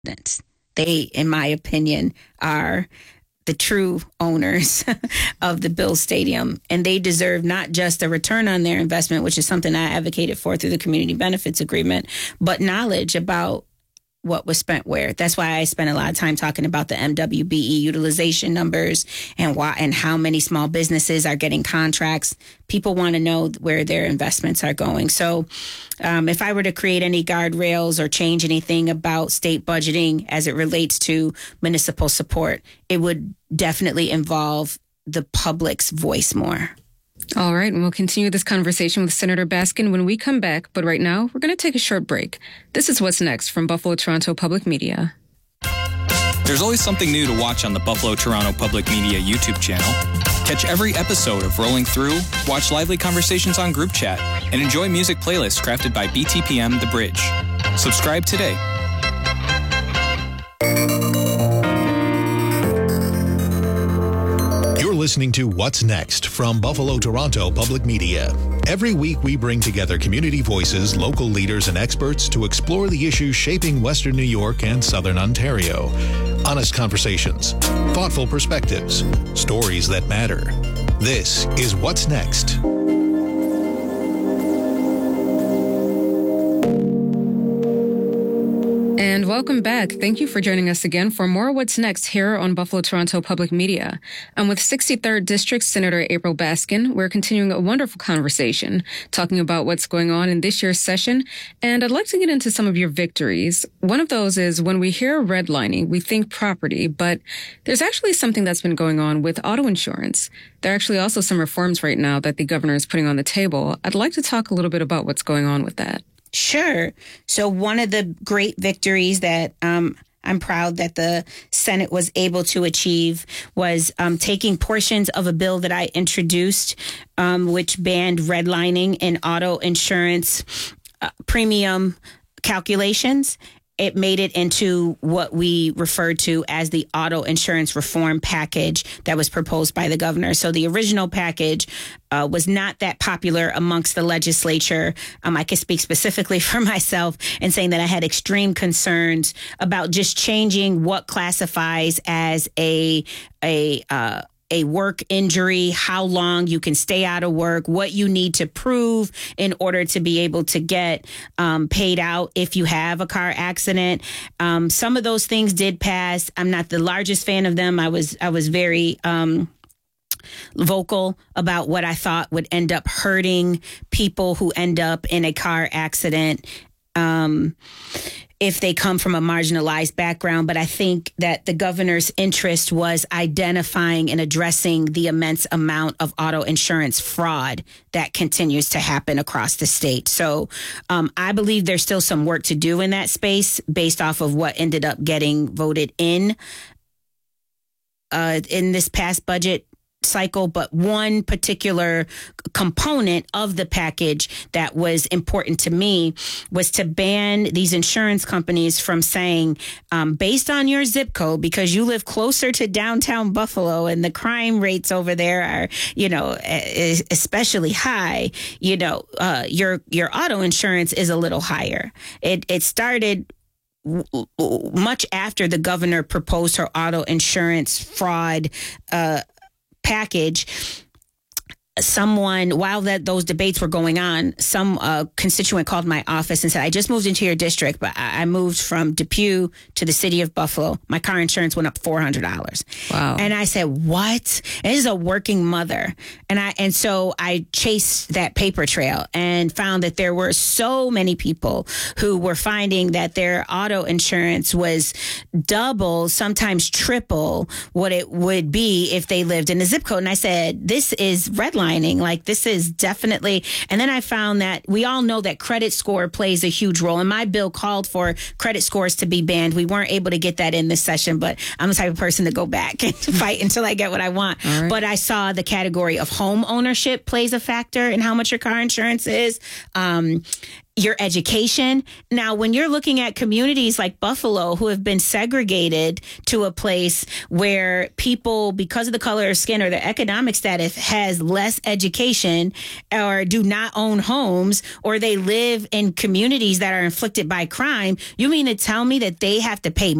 They, in my opinion, are the true owners of the Bills Stadium, and they deserve not just a return on their investment, which is something I advocated for through the community benefits agreement, but knowledge about what was spent where. That's why I spent a lot of time talking about the MWBE utilization numbers and why and how many small businesses are getting contracts. People want to know where their investments are going. So if I were to create any guardrails or change anything about state budgeting as it relates to municipal support, it would definitely involve the public's voice more. All right, and we'll continue this conversation with Senator Baskin when we come back. But right now, we're going to take a short break. This is What's Next from Buffalo Toronto Public Media. There's always something new to watch on the Buffalo Toronto Public Media YouTube channel. Catch every episode of Rolling Through, watch lively conversations on group chat, and enjoy music playlists crafted by BTPM The Bridge. Subscribe today. Listening to What's Next from Buffalo Toronto Public Media. Every week we bring together community voices, local leaders, and experts to explore the issues shaping Western New York and Southern Ontario. Honest conversations, thoughtful perspectives, stories that matter. This is What's Next. And welcome back. Thank you for joining us again for more What's Next here on Buffalo Toronto Public Media. I'm with 63rd District Senator April Baskin. We're continuing a wonderful conversation, talking about what's going on in this year's session. And I'd like to get into some of your victories. One of those is when we hear redlining, we think property, but there's actually something that's been going on with auto insurance. There are actually also some reforms right now that the governor is putting on the table. I'd like to talk a little bit about what's going on with that. Sure. So one of the great victories that I'm proud that the Senate was able to achieve was taking portions of a bill that I introduced, which banned redlining in auto insurance premium calculations. It made it into what we refer to as the auto insurance reform package that was proposed by the governor. So the original package was not that popular amongst the legislature. I can speak specifically for myself in saying that I had extreme concerns about just changing what classifies as a work injury, how long you can stay out of work, what you need to prove in order to be able to get paid out if you have a car accident. Some of those things did pass. I'm not the largest fan of them. I was very vocal about what I thought would end up hurting people who end up in a car accident if they come from a marginalized background. But I think that the governor's interest was identifying and addressing the immense amount of auto insurance fraud that continues to happen across the state. So I believe there's still some work to do in that space based off of what ended up getting voted in this past budget cycle. But one particular component of the package that was important to me was to ban these insurance companies from saying, based on your zip code, because you live closer to downtown Buffalo and the crime rates over there are, especially high, your auto insurance is a little higher. It started much after the governor proposed her auto insurance fraud package. While those debates were going on, some constituent called my office and said, I just moved into your district, but I moved from Depew to the city of Buffalo. My car insurance went up $400. Wow. And I said, what? And this is a working mother. And so I chased that paper trail and found that there were so many people who were finding that their auto insurance was double, sometimes triple what it would be if they lived in a zip code. And I said, this is redlining. Like, this is definitely. And then I found that we all know that credit score plays a huge role. And my bill called for credit scores to be banned. We weren't able to get that in this session, but I'm the type of person to go back and fight until I get what I want. Right. But I saw the category of home ownership plays a factor in how much your car insurance is. your education. Now, when you're looking at communities like Buffalo who have been segregated to a place where people, because of the color of skin or their economic status, has less education or do not own homes, or they live in communities that are inflicted by crime, you mean to tell me that they have to pay